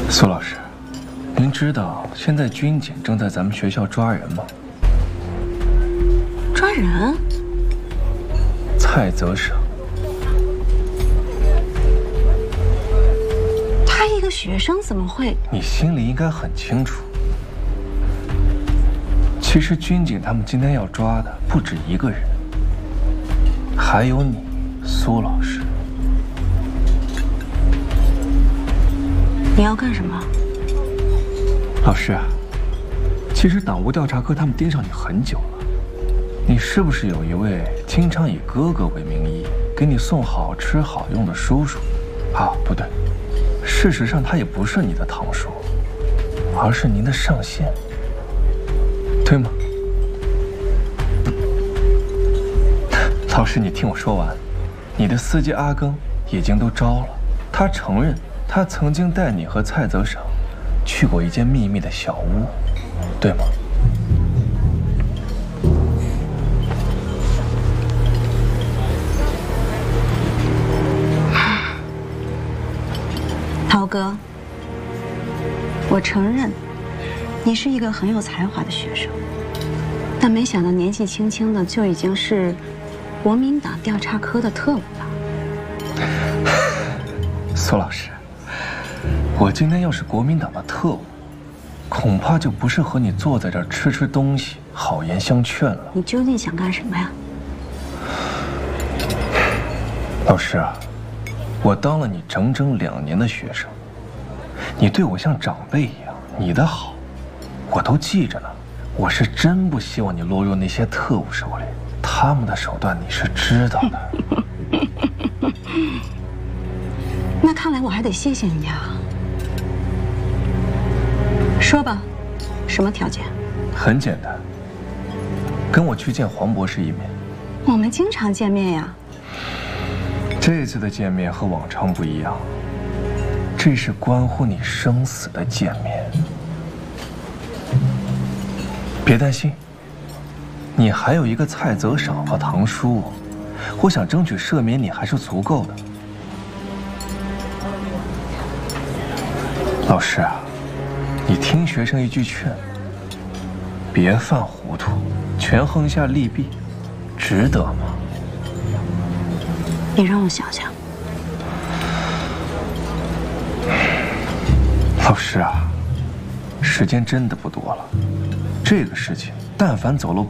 苏老师，您知道现在军警正在咱们学校抓人吗？ 抓人？ 蔡泽生。 他一个学生怎么会？ 你心里应该很清楚。其实军警他们今天要抓的不止一个人，还有你，苏老师。 你要干什么？ 老师，其实党务调查科他们盯上你很久了。你是不是有一位经常以哥哥为名义给你送好吃好用的叔叔？啊，不对，事实上他也不是你的堂叔，而是您的上线，对吗？老师，你听我说完，你的司机阿庚已经都招了，他承认他曾经带你和蔡泽生去过一间秘密的小屋，对吗？ 涛哥，我承认，你是一个很有才华的学生，但没想到年纪轻轻的就已经是国民党调查科的特务了。 苏老师，我今天要是国民党的特务，恐怕就不是和你坐在这儿吃吃东西，好言相劝了。 你究竟想干什么呀？ 老师啊，我当了你整整2年的学生，你对我像长辈一样，你的好，我都记着呢。我是真不希望你落入那些特务手里，他们的手段你是知道的。 那看来我还得谢谢你啊。说吧，什么条件？ 很简单，跟我去见黄博士一面。 我们经常见面呀。 这次的见面和往常不一样，这是关乎你生死的见面。别担心，你还有一个蔡泽赏和堂叔，我想争取赦免你还是足够的。老师啊，你听学生一句劝，别犯糊涂，权衡下利弊，值得吗？ 你让我想想。 老师啊，时间真的不多了，这个事情但凡走漏